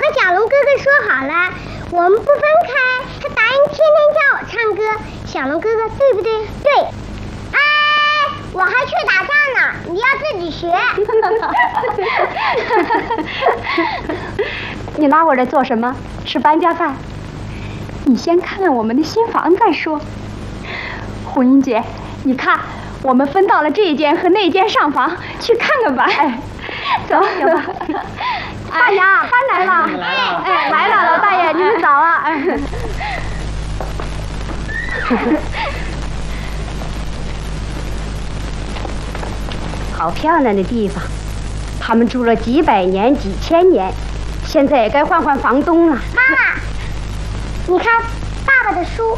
和小龙哥哥说好了，我们不分开。他答应天天叫我唱歌，小龙哥哥对不对？对。哎，我还去打仗呢，你要自己学。 你拉我这做什么？吃搬家饭？你先看看我们的新房再说。红英姐，你看，我们分到了这间和那间上房，去看看吧。哎，走，走吧。大娘，他来了。哎，来了，老大爷，你们早啊。哎。好漂亮的地方，他们住了几百年、几千年，现在也该换换房东了。 妈妈，你看爸爸的书。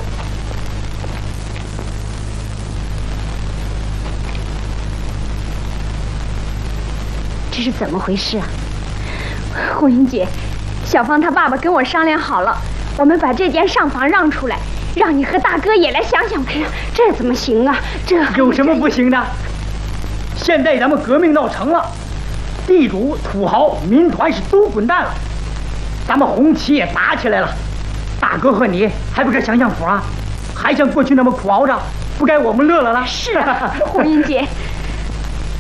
这是怎么回事啊？红英姐，小芳她爸爸跟我商量好了，我们把这间上房让出来，让你和大哥也来享享福。这怎么行啊？这有什么不行的？现在咱们革命闹成了，地主、土豪、民团是都滚蛋了，咱们红旗也打起来了。大哥和你还不该享享福啊？还像过去那么苦熬着，不该我们乐了了？ 是啊，红英姐，